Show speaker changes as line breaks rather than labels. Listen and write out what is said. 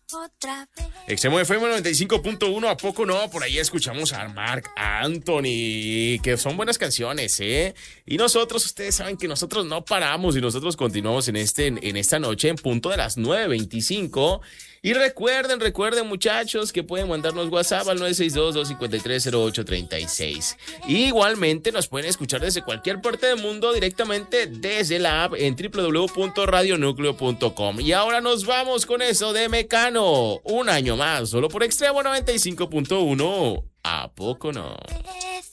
Extremo FM 95.1, ¿a poco no? Por ahí escuchamos a Marc Anthony, que son buenas canciones, ¿eh? Y nosotros, ustedes saben que nosotros no paramos y nosotros continuamos en esta noche en punto de las 9:25. Y recuerden muchachos que pueden mandarnos WhatsApp al 962-253-0836. Igualmente nos pueden escuchar desde cualquier parte del mundo directamente desde la app en www.radionucleo.com. Y ahora nos vamos con eso de Mecano. Un año más, solo por Extremo 95.1. ¿A poco no?